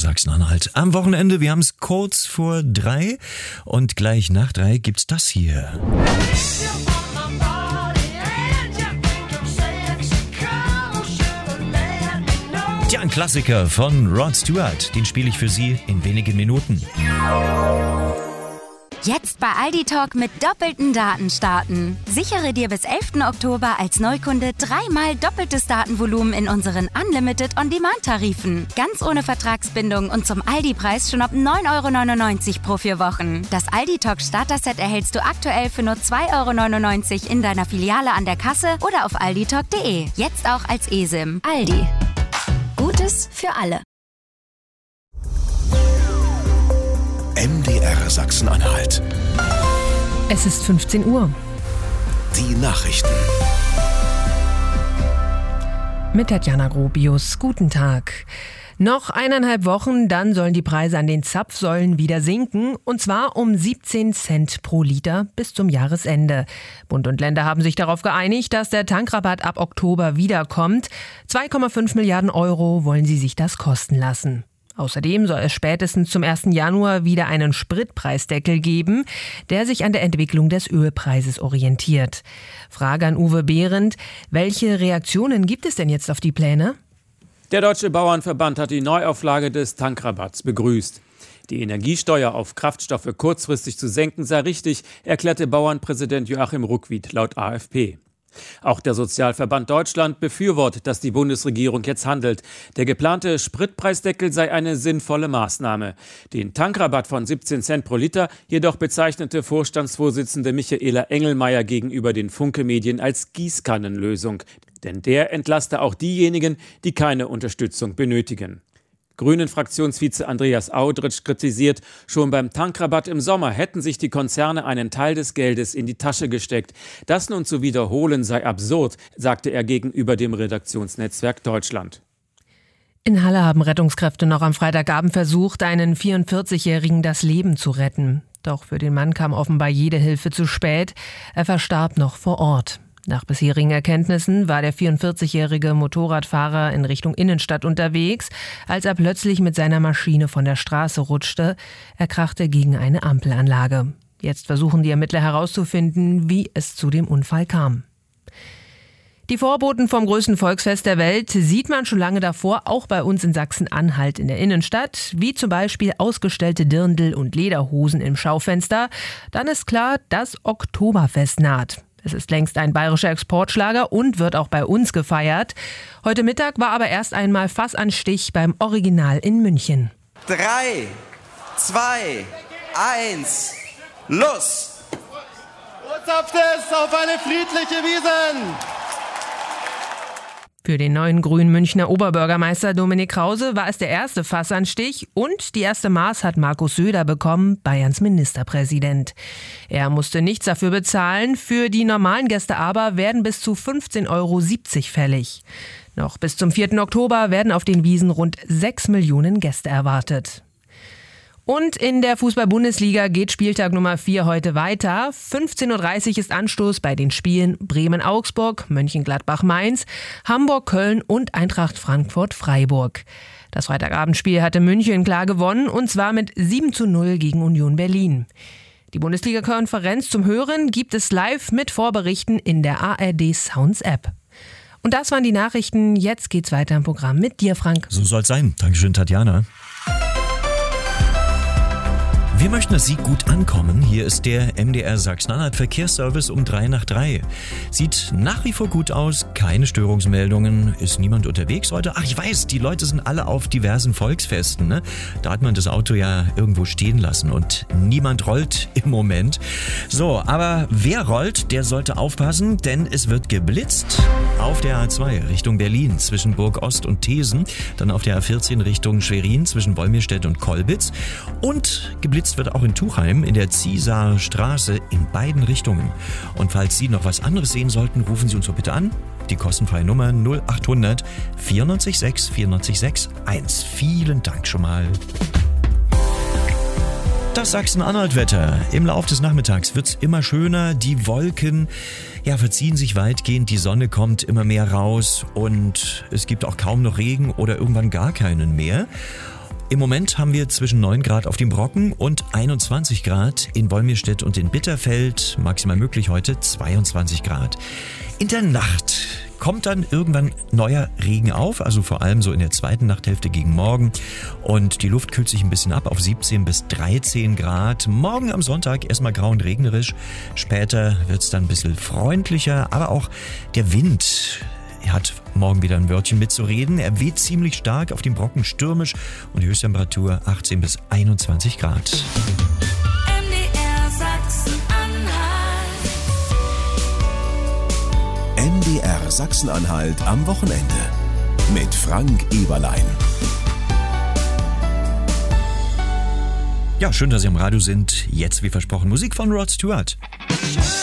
Sachsen-Anhalt. Am Wochenende, wir haben es kurz vor 3 und gleich nach 3 gibt's das hier. Ja, ein Klassiker von Rod Stewart. Den spiele ich für Sie in wenigen Minuten. Jetzt bei Aldi Talk mit doppelten Daten starten. Sichere dir bis 11. Oktober als Neukunde 3-mal doppeltes Datenvolumen in unseren Unlimited On-Demand-Tarifen. Ganz ohne Vertragsbindung und zum Aldi-Preis schon ab 9,99 € pro 4 Wochen. Das Aldi Talk Starter-Set erhältst du aktuell für nur 2,99 € in deiner Filiale an der Kasse oder auf alditalk.de. Jetzt auch als eSIM. Aldi. Gutes für alle. MDR Sachsen-Anhalt. Es ist 15 Uhr. Die Nachrichten. Mit Tatjana Grobius. Guten Tag. Noch 1,5 Wochen, dann sollen die Preise an den Zapfsäulen wieder sinken. Und zwar um 17 Cent pro Liter bis zum Jahresende. Bund und Länder haben sich darauf geeinigt, dass der Tankrabatt ab Oktober wiederkommt. 2,5 Milliarden € wollen sie sich das kosten lassen. Außerdem soll es spätestens zum 1. Januar wieder einen Spritpreisdeckel geben, der sich an der Entwicklung des Ölpreises orientiert. Frage an Uwe Behrendt: Welche Reaktionen gibt es denn jetzt auf die Pläne? Der Deutsche Bauernverband hat die Neuauflage des Tankrabatts begrüßt. Die Energiesteuer auf Kraftstoffe kurzfristig zu senken sei richtig, erklärte Bauernpräsident Joachim Ruckwied laut AfP. Auch der Sozialverband Deutschland befürwortet, dass die Bundesregierung jetzt handelt. Der geplante Spritpreisdeckel sei eine sinnvolle Maßnahme. Den Tankrabatt von 17 Cent pro Liter jedoch bezeichnete Vorstandsvorsitzende Michaela Engelmeier gegenüber den Funke-Medien als Gießkannenlösung. Denn der entlaste auch diejenigen, die keine Unterstützung benötigen. Grünen-Fraktionsvize Andreas Audritsch kritisiert, schon beim Tankrabatt im Sommer hätten sich die Konzerne einen Teil des Geldes in die Tasche gesteckt. Das nun zu wiederholen sei absurd, sagte er gegenüber dem Redaktionsnetzwerk Deutschland. In Halle haben Rettungskräfte noch am Freitagabend versucht, einen 44-Jährigen das Leben zu retten. Doch für den Mann kam offenbar jede Hilfe zu spät. Er verstarb noch vor Ort. Nach bisherigen Erkenntnissen war der 44-jährige Motorradfahrer in Richtung Innenstadt unterwegs, als er plötzlich mit seiner Maschine von der Straße rutschte. Er krachte gegen eine Ampelanlage. Jetzt versuchen die Ermittler herauszufinden, wie es zu dem Unfall kam. Die Vorboten vom größten Volksfest der Welt sieht man schon lange davor, auch bei uns in Sachsen-Anhalt in der Innenstadt, wie zum Beispiel ausgestellte Dirndl und Lederhosen im Schaufenster. Dann ist klar, das Oktoberfest naht. Es ist längst ein bayerischer Exportschlager und wird auch bei uns gefeiert. Heute Mittag war aber erst einmal Fassanstich beim Original in München. 3, 2, 1, los! Und zapft es auf eine friedliche Wiesn! Für den neuen grünen Münchner Oberbürgermeister Dominik Krause war es der erste Fassanstich und die erste Maß hat Markus Söder bekommen, Bayerns Ministerpräsident. Er musste nichts dafür bezahlen, für die normalen Gäste aber werden bis zu 15,70 € fällig. Noch bis zum 4. Oktober werden auf den Wiesn rund 6 Millionen Gäste erwartet. Und in der Fußball-Bundesliga geht Spieltag Nummer 4 heute weiter. 15:30 Uhr ist Anstoß bei den Spielen Bremen-Augsburg, Mönchengladbach-Mainz, Hamburg-Köln und Eintracht Frankfurt-Freiburg. Das Freitagabendspiel hatte München klar gewonnen und zwar mit 7:0 gegen Union Berlin. Die Bundesliga-Konferenz zum Hören gibt es live mit Vorberichten in der ARD Sounds App. Und das waren die Nachrichten. Jetzt geht's weiter im Programm mit dir, Frank. So soll's sein. Dankeschön, Tatjana. Wir möchten, dass Sie gut ankommen. Hier ist der MDR Sachsen-Anhalt Verkehrsservice um 3 nach 3. Sieht nach wie vor gut aus, keine Störungsmeldungen, ist niemand unterwegs heute. Ach, ich weiß, die Leute sind alle auf diversen Volksfesten, ne? Da hat man das Auto ja irgendwo stehen lassen und niemand rollt im Moment. So, aber wer rollt, der sollte aufpassen, denn es wird geblitzt auf der A2 Richtung Berlin zwischen Burg Ost und Thesen, dann auf der A14 Richtung Schwerin zwischen Wolmirstedt und Kolbitz und geblitzt wird auch in Tuchheim in der Ziesaer Straße in beiden Richtungen. Und falls Sie noch was anderes sehen sollten, rufen Sie uns doch bitte an. Die kostenfreie Nummer 0800 496 496 1. Vielen Dank schon mal. Das Sachsen-Anhalt-Wetter. Im Laufe des Nachmittags wird's immer schöner. Die Wolken verziehen sich weitgehend. Die Sonne kommt immer mehr raus und es gibt auch kaum noch Regen oder irgendwann gar keinen mehr. Im Moment haben wir zwischen 9 Grad auf dem Brocken und 21 Grad in Wolmirstedt und in Bitterfeld. Maximal möglich heute 22 Grad. In der Nacht kommt dann irgendwann neuer Regen auf, also vor allem so in der zweiten Nachthälfte gegen morgen. Und die Luft kühlt sich ein bisschen ab auf 17 bis 13 Grad. Morgen am Sonntag erstmal grau und regnerisch. Später wird es dann ein bisschen freundlicher, aber auch der Wind hat morgen wieder ein Wörtchen mitzureden. Er weht ziemlich stark, auf dem Brocken stürmisch und die Höchsttemperatur 18 bis 21 Grad. MDR Sachsen-Anhalt. MDR Sachsen-Anhalt am Wochenende mit Frank Eberlein. Ja, schön, dass Sie am Radio sind. Jetzt, wie versprochen, Musik von Rod Stewart.